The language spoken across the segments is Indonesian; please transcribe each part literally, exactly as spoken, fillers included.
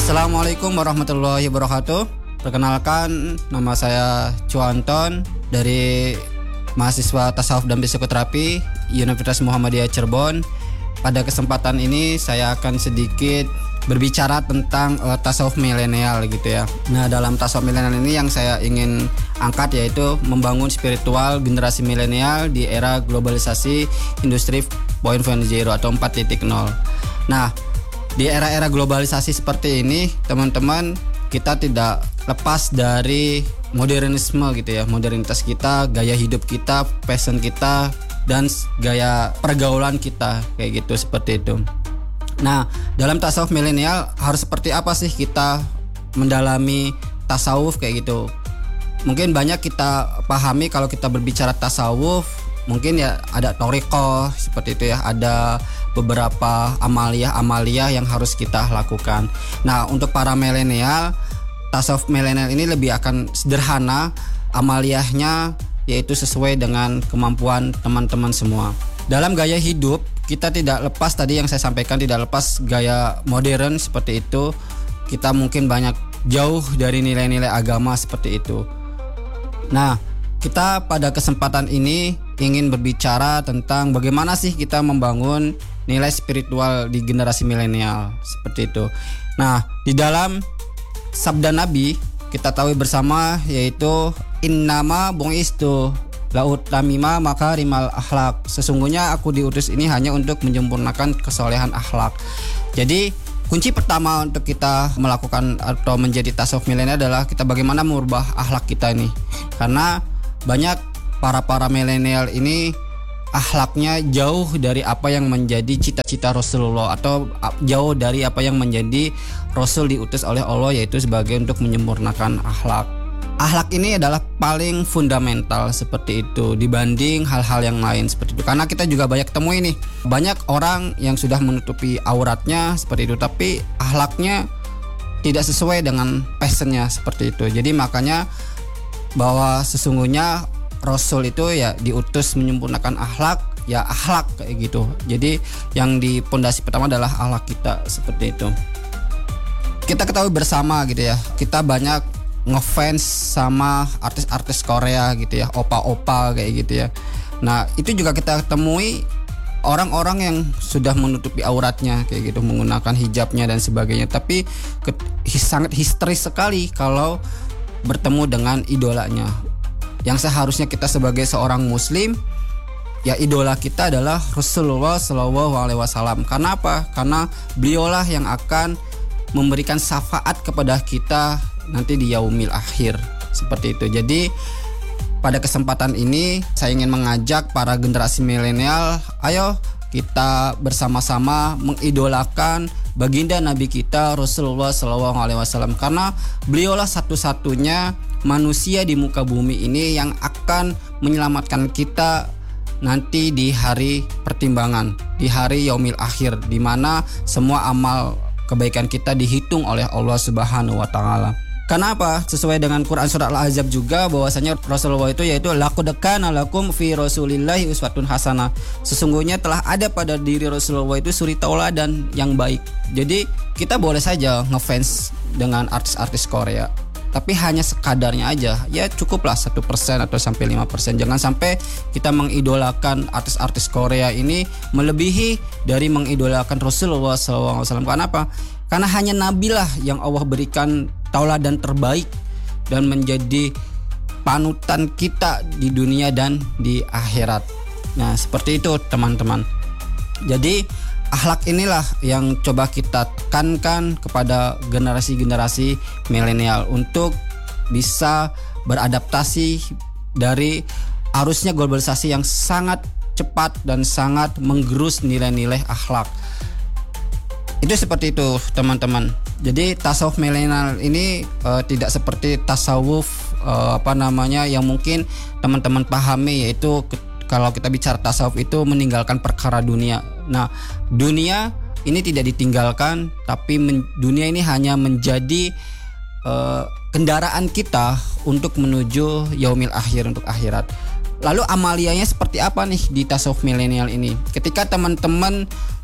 Assalamualaikum warahmatullahi wabarakatuh. Perkenalkan, nama saya Cuanton dari mahasiswa Tasawuf dan Psikoterapi Universitas Muhammadiyah Cirebon. Pada kesempatan ini saya akan sedikit berbicara tentang uh, tasawuf milenial gitu ya. Nah, dalam tasawuf milenial ini yang saya ingin angkat yaitu membangun spiritual generasi milenial di era globalisasi industri empat titik nol atau empat titik nol. Nah, di era-era globalisasi seperti ini, teman-teman, kita tidak lepas dari modernisme gitu ya. Modernitas kita, gaya hidup kita, passion kita, dan gaya pergaulan kita kayak gitu, seperti itu. Nah, dalam tasawuf milenial harus seperti apa sih kita mendalami tasawuf kayak gitu? Mungkin banyak kita pahami kalau kita berbicara tasawuf, mungkin ya ada thariqah seperti itu ya, ada beberapa amaliyah-amaliyah yang harus kita lakukan. Nah, untuk para milenial, tasawuf milenial ini lebih akan sederhana amaliyahnya, yaitu sesuai dengan kemampuan teman-teman semua. Dalam gaya hidup, kita tidak lepas tadi yang saya sampaikan, tidak lepas gaya modern seperti itu. Kita mungkin banyak jauh dari nilai-nilai agama seperti itu. Nah, kita pada kesempatan ini ingin berbicara tentang bagaimana sih kita membangun nilai spiritual di generasi milenial seperti itu. Nah, di dalam sabda Nabi kita tahu bersama yaitu innama bu'istu lautamima makarimal akhlak. Sesungguhnya aku diutus ini hanya untuk menyempurnakan kesolehan akhlak. Jadi kunci pertama untuk kita melakukan atau menjadi tasawuf milenial adalah kita bagaimana merubah akhlak kita ini. Karena banyak para-para milenial ini akhlaknya jauh dari apa yang menjadi cita-cita Rasulullah, atau jauh dari apa yang menjadi Rasul diutus oleh Allah, yaitu sebagai untuk menyempurnakan akhlak. Akhlak ini adalah paling fundamental seperti itu dibanding hal-hal yang lain seperti itu. Karena kita juga banyak temui nih, banyak orang yang sudah menutupi auratnya seperti itu, tapi akhlaknya tidak sesuai dengan passionnya seperti itu. Jadi makanya bahwa sesungguhnya Rasul itu ya diutus menyempurnakan akhlak, ya akhlak kayak gitu. Jadi yang di pondasi pertama adalah akhlak kita seperti itu. Kita ketahui bersama gitu ya, kita banyak ngefans sama artis-artis Korea gitu ya, opa-opa kayak gitu ya. Nah, itu juga kita temui orang-orang yang sudah menutupi auratnya kayak gitu, menggunakan hijabnya dan sebagainya, tapi ke, sangat histeris sekali kalau bertemu dengan idolanya. Yang seharusnya kita sebagai seorang muslim, ya idola kita adalah Rasulullah Shallallahu Alaihi Wasallam. Karena apa? Karena beliaulah yang akan memberikan syafaat kepada kita nanti di yaumil akhir seperti itu. Jadi pada kesempatan ini saya ingin mengajak para generasi milenial, ayo kita bersama-sama mengidolakan baginda Nabi kita Rasulullah Shallallahu Alaihi Wasallam, karena beliaulah satu-satunya manusia di muka bumi ini yang akan menyelamatkan kita nanti di hari pertimbangan, di hari yaumil akhir, di mana semua amal kebaikan kita dihitung oleh Allah Subhanahu wa taala. Kenapa? Sesuai dengan Quran surat Al-Ahzab juga bahwasanya Rasulullah itu yaitu laqad kana lakum fi rasulillahi uswatun hasanah. Sesungguhnya telah ada pada diri Rasulullah itu suri tauladan yang baik. Jadi kita boleh saja ngefans dengan artis-artis Korea, tapi hanya sekadarnya aja. Ya cukuplah satu persen atau sampai lima persen. Jangan sampai kita mengidolakan artis-artis Korea ini melebihi dari mengidolakan Rasulullah shallallahu alaihi wasallam. Kenapa? Karena hanya Nabi lah yang Allah berikan tauladan terbaik dan menjadi panutan kita di dunia dan di akhirat. Nah, seperti itu teman-teman. Jadi akhlak inilah yang coba kita tekankan kepada generasi-generasi milenial untuk bisa beradaptasi dari arusnya globalisasi yang sangat cepat dan sangat menggerus nilai-nilai akhlak. Itu seperti itu teman-teman. Jadi tasawuf milenial ini uh, tidak seperti tasawuf uh, apa namanya yang mungkin teman-teman pahami, yaitu ke, kalau kita bicara tasawuf itu meninggalkan perkara dunia. Nah, dunia ini tidak ditinggalkan, tapi men, dunia ini hanya menjadi uh, kendaraan kita untuk menuju yaumil akhir, untuk akhirat. Lalu amaliyahnya seperti apa nih di tasawuf milenial ini? Ketika teman-teman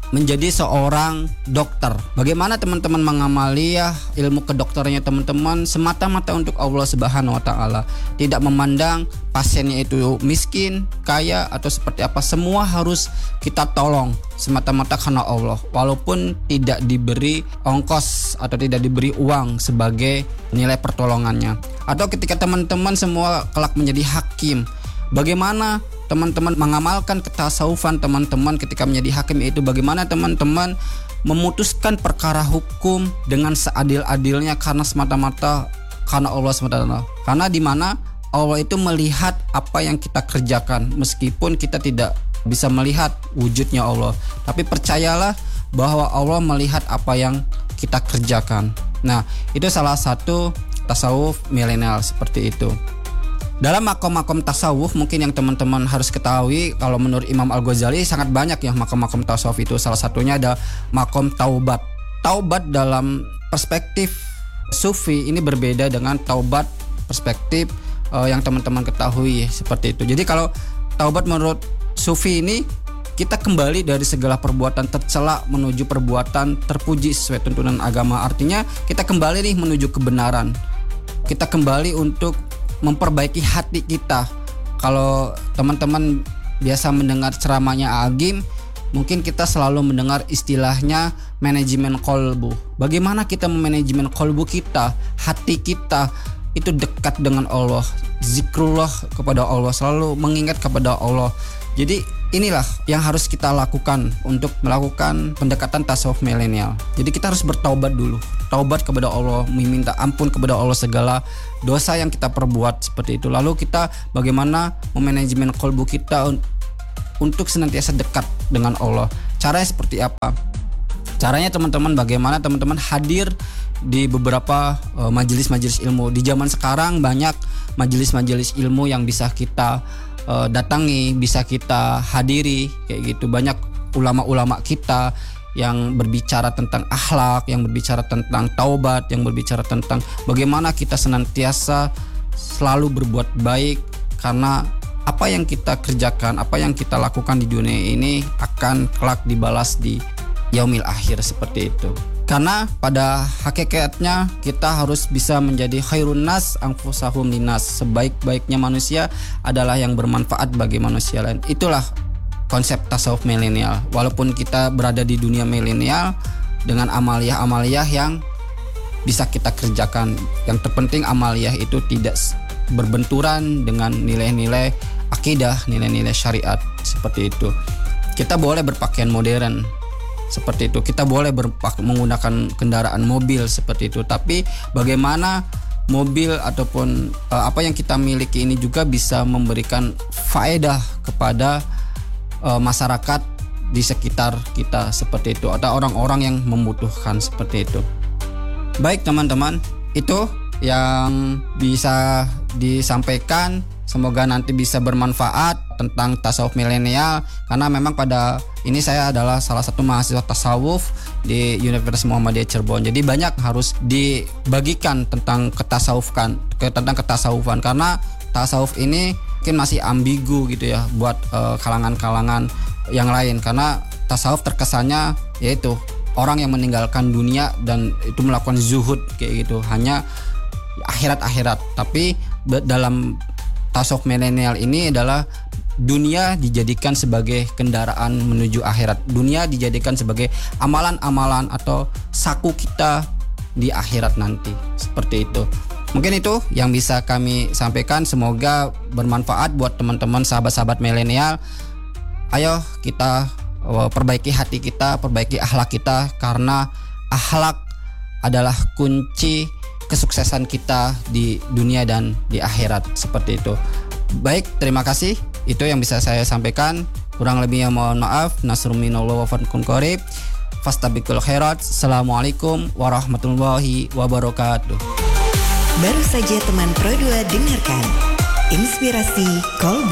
menjadi seorang dokter. Bagaimana teman-teman mengamali ya ilmu kedokterannya teman-teman semata-mata untuk Allah Subhanahu wa taala. Tidak memandang pasiennya itu miskin, kaya atau seperti apa, semua harus kita tolong semata-mata karena Allah. Walaupun tidak diberi ongkos atau tidak diberi uang sebagai nilai pertolongannya. Atau ketika teman-teman semua kelak menjadi hakim, bagaimana teman-teman mengamalkan ketasawufan teman-teman ketika menjadi hakim, itu bagaimana teman-teman memutuskan perkara hukum dengan seadil-adilnya karena semata-mata karena Allah semata-mata. Karena di mana Allah itu melihat apa yang kita kerjakan meskipun kita tidak bisa melihat wujudnya Allah. Tapi percayalah bahwa Allah melihat apa yang kita kerjakan. Nah, itu salah satu tasawuf milenial seperti itu. Dalam makom-makom tasawuf mungkin yang teman-teman harus ketahui, kalau menurut Imam Al-Ghazali sangat banyak ya makom-makom tasawuf itu. Salah satunya ada makom taubat. Taubat dalam perspektif sufi ini berbeda dengan taubat perspektif uh, yang teman-teman ketahui seperti itu. Jadi kalau taubat menurut sufi ini, kita kembali dari segala perbuatan tercela menuju perbuatan terpuji sesuai tuntunan agama. Artinya kita kembali nih menuju kebenaran. Kita kembali untuk memperbaiki hati kita. Kalau teman-teman biasa mendengar ceramahnya Agim, mungkin kita selalu mendengar istilahnya manajemen kolbu. Bagaimana kita memanajemen kolbu kita, hati kita itu dekat dengan Allah, zikrullah kepada Allah, selalu mengingat kepada Allah. Jadi inilah yang harus kita lakukan untuk melakukan pendekatan tasawuf milenial. Jadi kita harus bertaubat dulu, taubat kepada Allah, meminta ampun kepada Allah segala dosa yang kita perbuat seperti itu. Lalu kita bagaimana memanajemen kolbu kita untuk senantiasa dekat dengan Allah. Caranya seperti apa? Caranya teman-teman, bagaimana teman-teman hadir di beberapa uh, majelis-majelis ilmu. Di zaman sekarang banyak majelis-majelis ilmu yang bisa kita uh, datangi, bisa kita hadiri kayak gitu. Banyak ulama-ulama kita yang berbicara tentang akhlak, yang berbicara tentang taubat, yang berbicara tentang bagaimana kita senantiasa selalu berbuat baik, karena apa yang kita kerjakan, apa yang kita lakukan di dunia ini akan kelak dibalas di yaumil akhir seperti itu. Karena pada hakikatnya kita harus bisa menjadi khairun nas anfusahum linas. Sebaik-baiknya manusia adalah yang bermanfaat bagi manusia lain. Itulah konsep tasawuf milenial. Walaupun kita berada di dunia milenial dengan amaliyah-amaliyah yang bisa kita kerjakan. Yang terpenting amaliyah itu tidak berbenturan dengan nilai-nilai akidah, nilai-nilai syariat seperti itu. Kita boleh berpakaian modern seperti itu, kita boleh berpak- menggunakan kendaraan mobil seperti itu, tapi bagaimana mobil ataupun uh, apa yang kita miliki ini juga bisa memberikan faedah kepada uh, masyarakat di sekitar kita seperti itu, atau orang-orang yang membutuhkan seperti itu. Baik teman-teman, itu yang bisa disampaikan. Semoga nanti bisa bermanfaat tentang tasawuf milenial, karena memang pada ini saya adalah salah satu mahasiswa tasawuf di Universitas Muhammadiyah Cirebon. Jadi banyak harus dibagikan tentang ketasawufan, tentang ketasawufan, karena tasawuf ini mungkin masih ambigu gitu ya buat uh, kalangan-kalangan yang lain, karena tasawuf terkesannya yaitu orang yang meninggalkan dunia dan itu melakukan zuhud kayak gitu, hanya akhirat-akhirat. Tapi dalam tasawuf milenial ini adalah dunia dijadikan sebagai kendaraan menuju akhirat. Dunia dijadikan sebagai amalan-amalan atau saku kita di akhirat nanti. Seperti itu. Mungkin itu yang bisa kami sampaikan. Semoga bermanfaat buat teman-teman sahabat-sahabat milenial. Ayo kita perbaiki hati kita, perbaiki akhlak kita, karena akhlak adalah kunci kesuksesan kita di dunia dan di akhirat seperti itu. Baik, terima kasih. Itu yang bisa saya sampaikan. Kurang lebihnya mohon maaf. Nasrun minallah wa fathun qarib. Fastabiqul khairat. Assalamualaikum warahmatullahi wabarakatuh. Baru saja teman Pro dua dengarkan Inspirasi Kolbu.